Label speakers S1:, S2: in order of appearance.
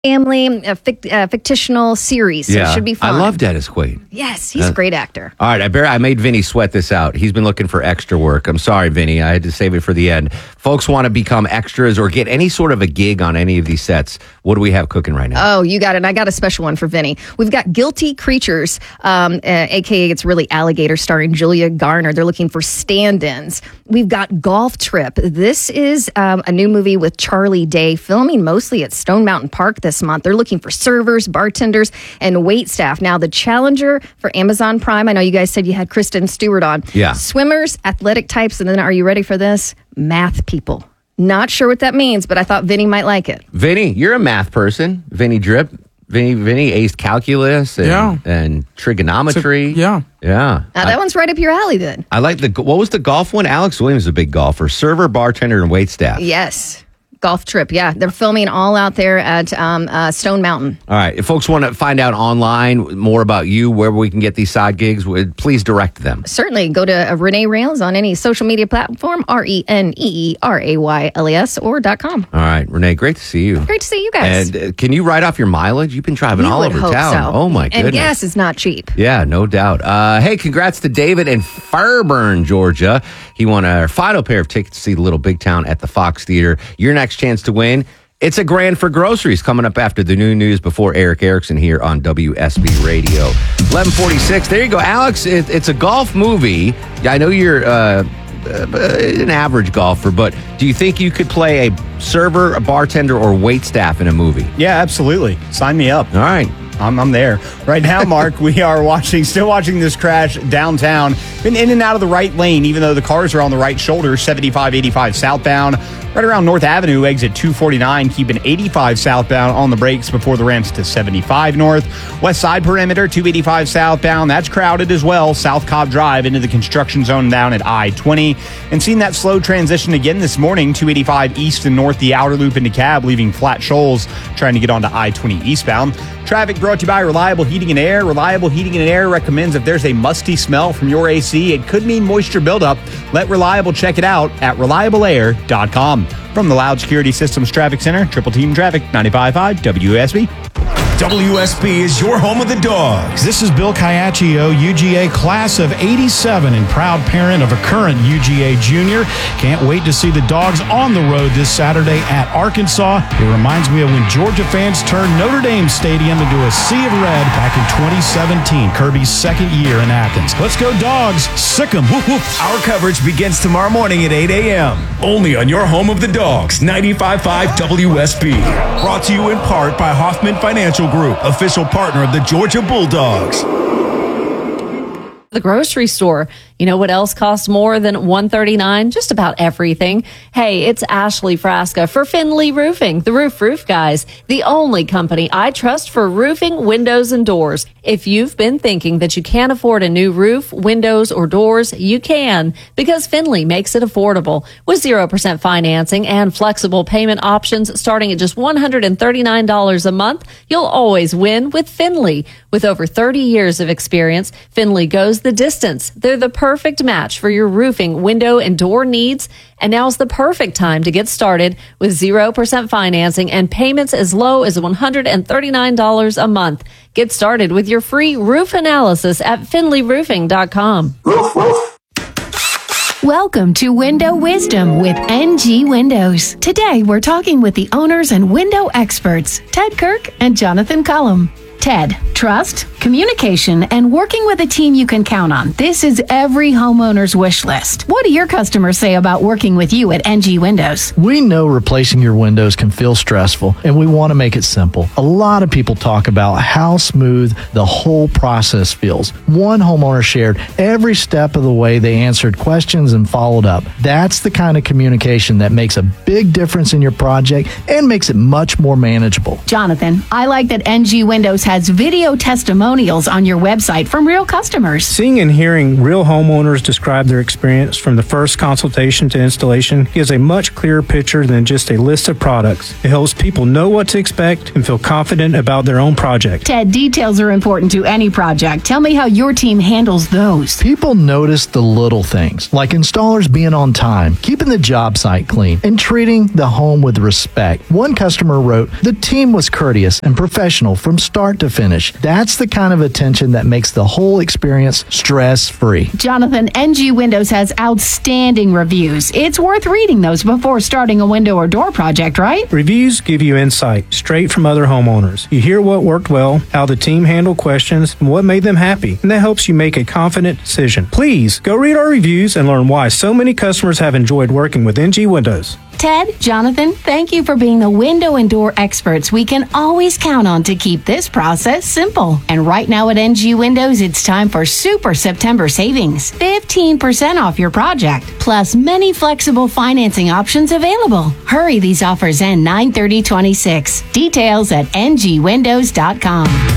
S1: family, a fictional series. So it should be fun.
S2: I love Dennis Quaid.
S1: Yes, he's a great actor.
S2: All right, I made Vinny sweat this out. He's been looking for extra work. I'm sorry, Vinny. I had to save it for the end. Folks want to become extras or get any sort of a gig on any of these sets. What do we have cooking right now?
S1: Oh, you got it. And I got a special one for Vinny. We've got Guilty Creatures, a.k.a. it's really Alligator, starring Julia Garner. They're looking for stand-ins. We've got Golf Trip. This is a new movie with Charlie Day, filming mostly at Stone Mountain Park this month. They're looking for servers, bartenders, and wait staff. Now, the challenger for Amazon Prime, I know you guys said you had Kristen Stewart on.
S2: Yeah.
S1: Swimmers, athletic types, and then are you ready for this? Math people. Not sure what that means, but I thought Vinny might like it.
S2: Vinny, you're a math person. Vinny Drip. Vinny aced calculus and trigonometry.
S1: Now, that one's right up your alley then.
S2: I like what was the golf one? Alex Williams is a big golfer. Server, bartender, and wait staff.
S1: Yes. Golf Trip, yeah. They're filming all out there at Stone Mountain.
S2: All right. If folks want to find out online more about you, where we can get these side gigs, please direct them.
S1: Certainly. Go to Renee Rails on any social media platform, ReneeRayls or .com.
S2: All right. Renee, great to see you.
S1: Great to see you guys.
S2: And can you write off your mileage? You've been driving all over town.
S1: So.
S2: Oh, my goodness.
S1: And gas is not cheap.
S2: Yeah, no doubt. Hey, congrats to David in Fairburn, Georgia. He won our final pair of tickets to see the Little Big Town at the Fox Theater. Your next chance to win, it's a grand for groceries coming up after the new news before Eric Erickson here on WSB Radio. 11:46. There you go, Alex. It's a golf movie. I know you're an average golfer, but do you think you could play a server, a bartender, or wait staff in a movie?
S3: Yeah, absolutely. Sign me up.
S2: All right.
S3: I'm there. Right now, Mark, we are still watching this crash downtown. Been in and out of the right lane, even though the cars are on the right shoulder, 75-85 southbound. Right around North Avenue, exit 249, keeping 85 southbound on the brakes before the ramps to 75 north. West side perimeter, 285 southbound. That's crowded as well. South Cobb Drive into the construction zone down at I-20. And seen that slow transition again this morning, 285 east and north, the outer loop into Cab, leaving Flat Shoals, trying to get onto I-20 eastbound. Traffic brought to you by Reliable Heating and Air. Reliable Heating and Air recommends if there's a musty smell from your AC, it could mean moisture buildup. Let Reliable check it out at reliableair.com. From the Loud Security Systems Traffic Center, Triple Team Traffic, 95.5 WSB.
S4: WSB is your home of the Dogs.
S5: This is Bill Caiaccio, UGA class of 87 and proud parent of a current UGA junior. Can't wait to see the Dogs on the road this Saturday at Arkansas. It reminds me of when Georgia fans turned Notre Dame Stadium into a sea of red back in 2017, Kirby's second year in Athens. Let's go Dogs. Sick 'em. Whoop, whoop.
S4: Our coverage begins tomorrow morning at 8 a.m. Only on your home of the Dogs, 95.5 WSB. Brought to you in part by Hoffman Financial Group, official partner of the Georgia Bulldogs.
S6: The grocery store. You know what else costs more than $139? Just about everything. Hey, it's Ashley Frasca for Finley Roofing, the roof guys, the only company I trust for roofing, windows, and doors. If you've been thinking that you can't afford a new roof, windows, or doors, you can, because Finley makes it affordable. With 0% financing and flexible payment options starting at just $139 a month, you'll always win with Finley. With over 30 years of experience, Finley goes the distance. They're the perfect match for your roofing, window, and door needs. And now's the perfect time to get started with 0% financing and payments as low as $139 a month. Get started with your free roof analysis at finleyroofing.com.
S7: Welcome to Window Wisdom with NG Windows. Today, we're talking with the owners and window experts, Ted Kirk and Jonathan Cullum. Ted, trust, communication, and working with a team you can count on. This is every homeowner's wish list. What do your customers say about working with you at NG Windows?
S8: We know replacing your windows can feel stressful, and we want to make it simple. A lot of people talk about how smooth the whole process feels. One homeowner shared every step of the way they answered questions and followed up. That's the kind of communication that makes a big difference in your project and makes it much more manageable.
S7: Jonathan, I like that NG Windows has video testimonials testimonials on your website from real customers.
S9: Seeing and hearing real homeowners describe their experience from the first consultation to installation gives a much clearer picture than just a list of products. It helps people know what to expect and feel confident about their own project.
S7: Ted, details are important to any project. Tell me how your team handles those.
S8: People notice the little things, like installers being on time, keeping the job site clean, and treating the home with respect. One customer wrote, "The team was courteous and professional from start to finish." That's the kind of attention that makes the whole experience stress-free.
S7: Jonathan, NG Windows has outstanding reviews. It's worth reading those before starting a window or door project, right?
S9: Reviews give you insight straight from other homeowners. You hear what worked well, how the team handled questions, and what made them happy, and that helps you make a confident decision. Please go read our reviews and learn why so many customers have enjoyed working with NG Windows.
S7: Ted, Jonathan, thank you for being the window and door experts we can always count on to keep this process simple. And right now at NG Windows, it's time for Super September savings. 15% off your project, plus many flexible financing options available. Hurry, these offers end 9/30/26. Details at ngwindows.com.